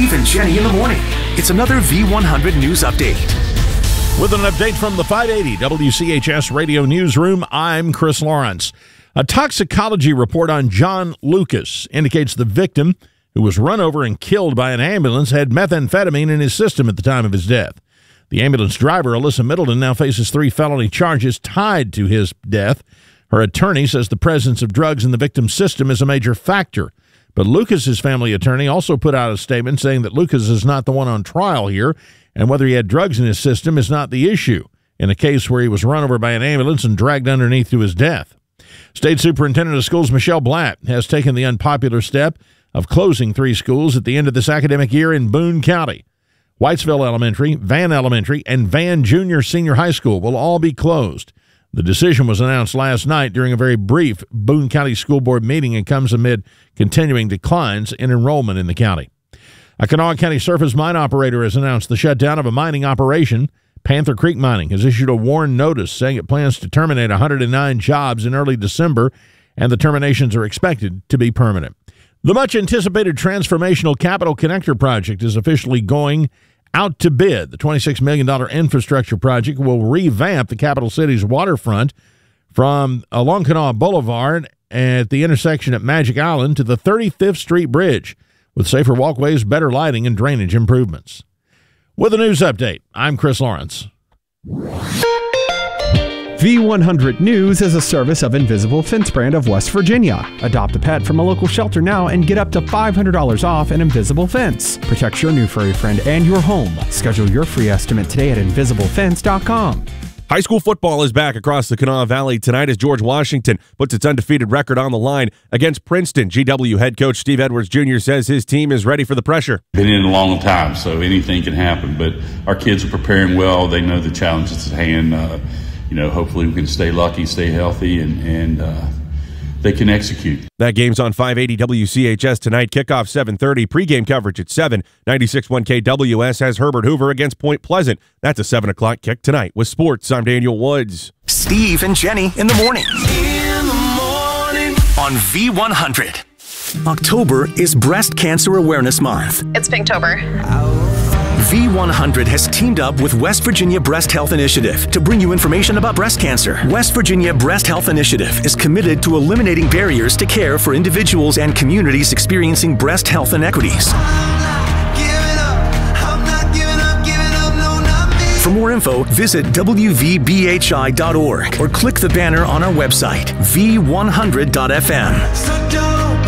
Steve and Jenny in the morning. It's another V100 News Update. With an update from the 580 WCHS Radio Newsroom, I'm Chris Lawrence. A toxicology report on John Lucas indicates the victim, who was run over and killed by an ambulance, had methamphetamine in his system at the time of his death. The ambulance driver, Alyssa Middleton, now faces 3 felony charges tied to his death. Her attorney says the presence of drugs in the victim's system is a major factor. But Lucas's family attorney also put out a statement saying that Lucas is not the one on trial here, and whether he had drugs in his system is not the issue in a case where he was run over by an ambulance and dragged underneath to his death. State Superintendent of Schools Michelle Blatt has taken the unpopular step of closing 3 schools at the end of this academic year in Boone County. Whitesville Elementary, Van Elementary, and Van Junior Senior High School will all be closed. The decision was announced last night during a very brief Boone County School Board meeting and comes amid continuing declines in enrollment in the county. A Kanawha County surface mine operator has announced the shutdown of a mining operation. Panther Creek Mining has issued a WARN notice saying it plans to terminate 109 jobs in early December, and the terminations are expected to be permanent. The much-anticipated Transformational Capital Connector project is officially going out to bid. The $26 million infrastructure project will revamp the capital city's waterfront from along Kanawha Boulevard at the intersection at Magic Island to the 35th Street Bridge, with safer walkways, better lighting, and drainage improvements. With a news update, I'm Chris Lawrence. V100 News is a service of Invisible Fence Brand of West Virginia. Adopt a pet from a local shelter now and get up to $500 off an Invisible Fence. Protect your new furry friend and your home. Schedule your free estimate today at invisiblefence.com. High school football is back across the Kanawha Valley tonight as George Washington puts its undefeated record on the line against Princeton. GW head coach Steve Edwards Jr. says his team is ready for the pressure. Been in a long time, so anything can happen, but our kids are preparing well. They know the challenges at hand. Hopefully we can stay lucky, stay healthy, and they can execute. That game's on 580 WCHS tonight. Kickoff 7:30. Pregame coverage at 7. 96.1 KWS has Herbert Hoover against Point Pleasant. That's a 7 o'clock kick tonight. With sports, I'm Daniel Woods. Steve and Jenny in the morning. On V100. October is Breast Cancer Awareness Month. It's Pinktober. V100 has teamed up with West Virginia Breast Health Initiative to bring you information about breast cancer. West Virginia Breast Health Initiative is committed to eliminating barriers to care for individuals and communities experiencing breast health inequities. For more info, visit wvbhi.org or click the banner on our website, v100.fm.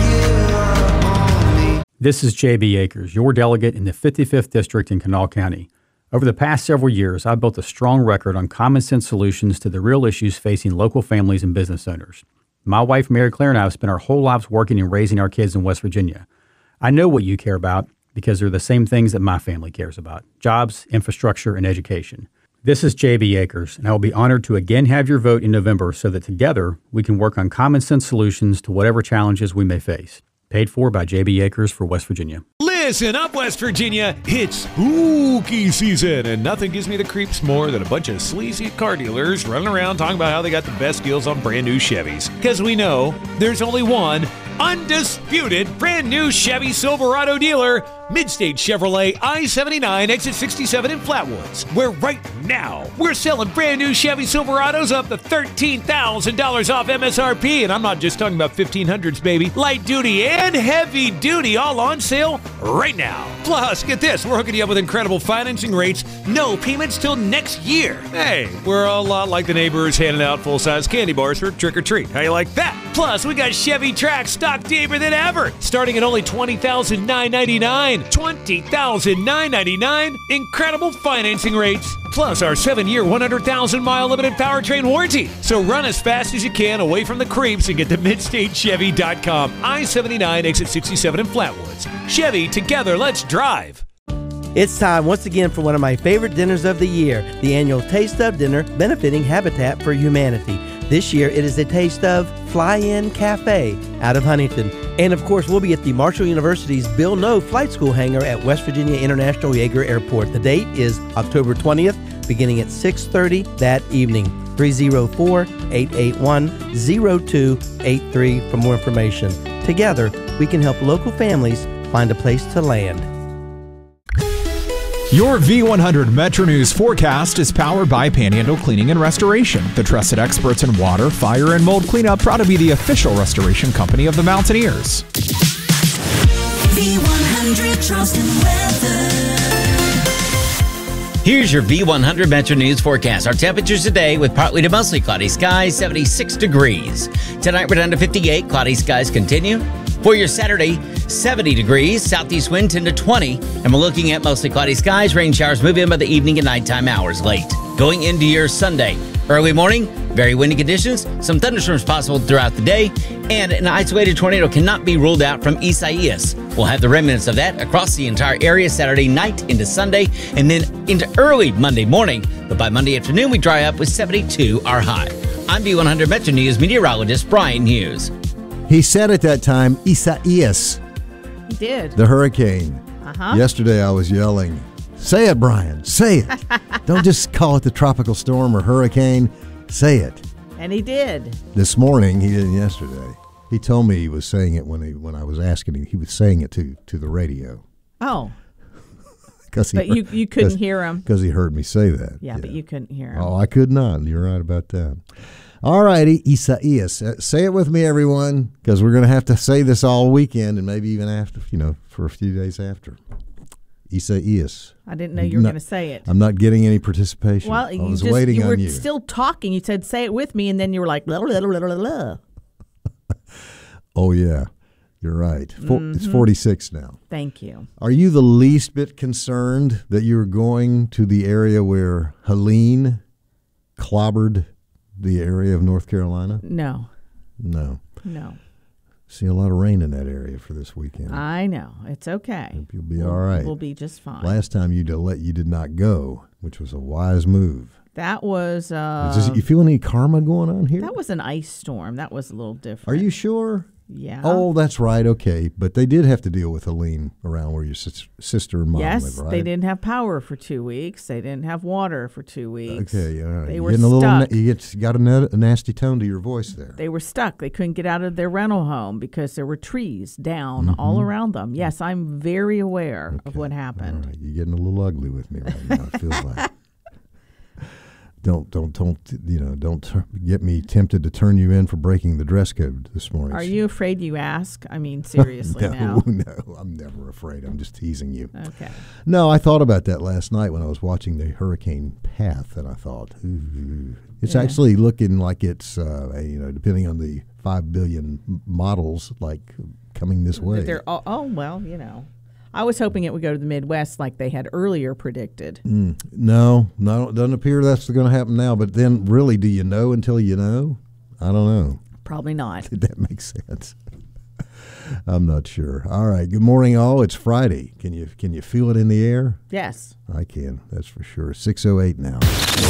This is J.B. Akers, your delegate in the 55th District in Kanawha County. Over the past several years, I've built a strong record on common sense solutions to the real issues facing local families and business owners. My wife, Mary Claire, and I have spent our whole lives working and raising our kids in West Virginia. I know what you care about because they're the same things that my family cares about: jobs, infrastructure, and education. This is J.B. Akers, and I will be honored to again have your vote in November so that together we can work on common sense solutions to whatever challenges we may face. Paid for by J.B. Akers for West Virginia. Listen up, West Virginia. It's spooky season, and nothing gives me the creeps more than a bunch of sleazy car dealers running around talking about how they got the best deals on brand new Chevys. Because we know there's only one undisputed brand new Chevy Silverado dealer, Midstate Chevrolet I-79 exit 67 in Flatwoods, where right now we're selling brand new Chevy Silverados up to $13,000 off MSRP, and I'm not just talking about 1500s, baby. Light duty and heavy duty all on sale right now. Plus, get this, we're hooking you up with incredible financing rates, no payments till next year. Hey, we're a lot like the neighbors handing out full-size candy bars for trick or treat. How you like that? Plus, we got Chevy Trax stock deeper than ever, starting at only $20,999. $20,999. Incredible financing rates. Plus our 7-year, 100,000-mile limited powertrain warranty. So run as fast as you can away from the creeps and get to MidstateChevy.com. I-79 exit 67 in Flatwoods. Chevy, together, let's drive. It's time once again for one of my favorite dinners of the year, the annual Taste of Dinner benefiting Habitat for Humanity. This year it is a Taste of Fly-In Cafe out of Huntington. And of course we'll be at the Marshall University's Bill Noe Flight School hangar at West Virginia International Yeager Airport. The date is October 20th, beginning at 6:30 that evening. 304-881-0283 for more information. Together, we can help local families find a place to land. Your V100 Metro News forecast is powered by Panhandle Cleaning and Restoration, the trusted experts in water, fire, and mold cleanup, proud to be the official restoration company of the Mountaineers. V100 Charleston weather. Here's your V100 Metro News forecast. Our temperatures today with partly to mostly cloudy skies, 76 degrees. Tonight we're down to 58. Cloudy skies continue. For your Saturday, 70 degrees, southeast wind 10 to 20. And we're looking at mostly cloudy skies. Rain showers move in by the evening and nighttime hours late. Going into your Sunday, early morning, very windy conditions, some thunderstorms possible throughout the day, and an isolated tornado cannot be ruled out from Isaias. We'll have the remnants of that across the entire area Saturday night into Sunday, and then into early Monday morning. But by Monday afternoon, we dry up with 72 our high. I'm V100 Metro News meteorologist Brian Hughes. He said at that time, Isaias. He did. The hurricane. Yesterday I was yelling, say it, Brian, say it. Don't just call it the tropical storm or hurricane. Say it. And he did. This morning, he didn't yesterday. He told me he was saying it when I was asking him. He was saying it to the radio. Oh. But you couldn't hear him. Because he heard me say that. Yeah, but you couldn't hear him. Oh, I could not. You're right about that. All righty, Isaias. Say it with me, everyone, because we're going to have to say this all weekend and maybe even after, for a few days after. Isaias. I didn't know you were going to say it. I'm not getting any participation. Well, I was waiting on you. You were still talking. You said, say it with me, and then you were like, blah, blah, blah, blah, blah. Oh, yeah. You're right. It's 46 now. Thank you. Are you the least bit concerned that you're going to the area where Helene clobbered the area of North Carolina? No. See a lot of rain in that area for this weekend. I know. It's okay. Hope you'll be all right. We'll be just fine. Last time you did not go, which was a wise move. That was... you feel any karma going on here? That was an ice storm. That was a little different. Are you sure? Yeah. Oh, that's right. Okay. But they did have to deal with Helene around where your sister and mom live, right? They didn't have power for 2 weeks. They didn't have water for 2 weeks. Okay. All right. They were stuck. You got a nasty tone to your voice there. They were stuck. They couldn't get out of their rental home because there were trees down all around them. Yes, I'm very aware of what happened. All right. You're getting a little ugly with me right now, it feels like. Don't get me tempted to turn you in for breaking the dress code this morning. Are you afraid you ask? I mean, seriously now. No, I'm never afraid. I'm just teasing you. Okay. No, I thought about that last night when I was watching the hurricane path, and I thought, ooh. It's actually looking like it's, depending on the 5 billion models, like coming this way. I was hoping it would go to the Midwest like they had earlier predicted. No, it doesn't appear that's going to happen now. But then, really, do you know until you know? I don't know. Probably not. Did that make sense? I'm not sure. All right. Good morning, all. It's Friday. Can you feel it in the air? Yes. I can. That's for sure. 6:08 now.